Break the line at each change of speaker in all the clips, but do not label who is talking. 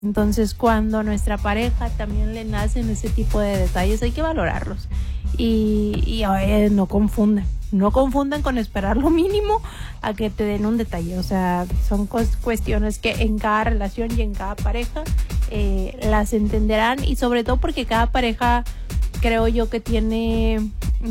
Entonces, cuando a nuestra pareja también le nacen ese tipo de detalles, hay que valorarlos. Y no confundan con esperar lo mínimo a que te den un detalle. O sea, son cuestiones que en cada relación y en cada pareja las entenderán, y sobre todo porque cada pareja creo yo que tiene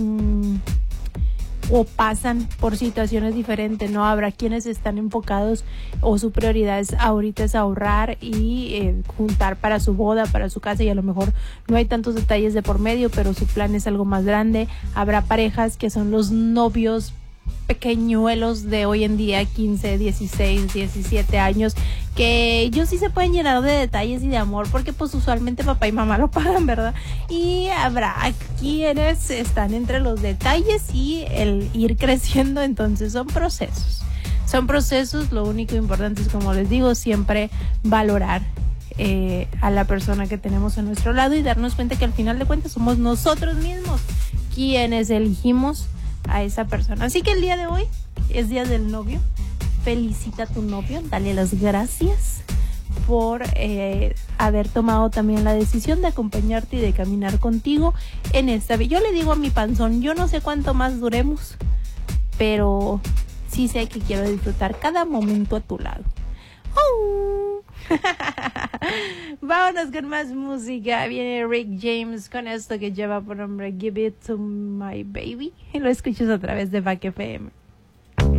o pasan por situaciones diferentes, ¿no? Habrá quienes están enfocados o su prioridad ahorita es ahorrar y juntar para su boda, para su casa, y a lo mejor no hay tantos detalles de por medio, pero su plan es algo más grande. Habrá parejas que son los novios pequeñuelos de hoy en día, 15, 16, 17 años, que ellos sí se pueden llenar de detalles y de amor porque pues usualmente papá y mamá lo pagan, ¿verdad? Y habrá quienes están entre los detalles y el ir creciendo. Entonces son procesos. Lo único importante es, como les digo, siempre valorar a la persona que tenemos a nuestro lado y darnos cuenta que al final de cuentas somos nosotros mismos quienes elegimos a esa persona. Así que el día de hoy es día del novio. Felicita a tu novio, dale las gracias por haber tomado también la decisión de acompañarte y de caminar contigo en esta vida. Yo le digo a mi panzón, yo no sé cuánto más duremos, pero sí sé que quiero disfrutar cada momento a tu lado. ¡Oh! Vámonos con más música. Viene Rick James con esto que lleva por nombre Give It to My Baby, y lo escuchas a través de Back FM.